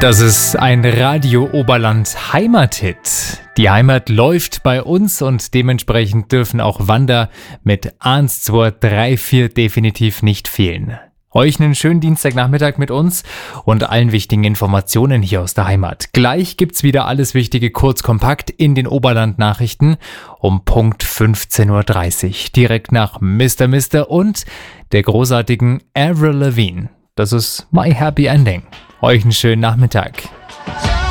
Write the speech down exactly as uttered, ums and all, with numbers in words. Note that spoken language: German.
Das ist ein Radio Oberland Heimathit. Die Heimat läuft bei uns und dementsprechend dürfen auch Wander mit eins, zwei, drei, vier definitiv nicht fehlen. Euch einen schönen Dienstagnachmittag mit uns und allen wichtigen Informationen hier aus der Heimat. Gleich gibt's wieder alles Wichtige kurz kompakt in den Oberland-Nachrichten um Punkt fünfzehn Uhr dreißig. Direkt nach Mister Mister und der großartigen Avril Lavigne. Das ist My Happy Ending. Euch einen schönen Nachmittag.